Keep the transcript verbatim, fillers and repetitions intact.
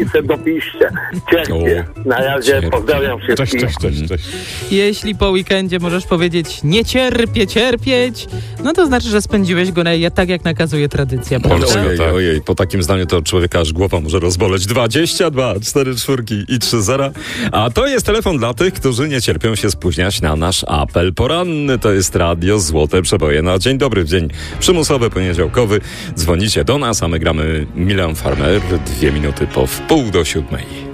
i se dopiszcie. Cierpię. Na razie Cierpię. pozdrawiam wszystkich. Cześć, cześć, cześć, cześć. Jeśli po weekendzie możesz powiedzieć nie cierpię, cierpieć, no to znaczy, że spędziłeś go na, tak, jak nakazuje tradycja, prawda? Ojej, ojej, po takim zdaniu to człowieka aż głowa może rozboleć. dwadzieścia dwa, cztery czwórki i trzy zera. A to jest telefon dla tych, którzy nie cierpią się spóźniać na nasz apel poranny. To jest Radio Złote Przeboje na dzień dobry, w dzień przymusowy, poniedziałkowy. Dzwonicie do nas, a my gramy Milan Farmer dwie minuty po wpół do siódmej.